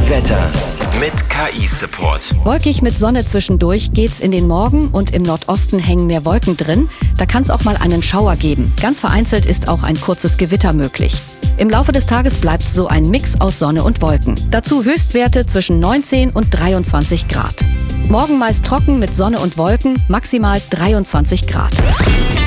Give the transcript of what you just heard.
Wetter mit KI-Support. Wolkig mit Sonne zwischendurch geht's in den Morgen und im Nordosten hängen mehr Wolken drin. Da kann es auch mal einen Schauer geben. Ganz vereinzelt ist auch ein kurzes Gewitter möglich. Im Laufe des Tages bleibt so ein Mix aus Sonne und Wolken. Dazu Höchstwerte zwischen 19 und 23 Grad. Morgen meist trocken mit Sonne und Wolken, maximal 23 Grad.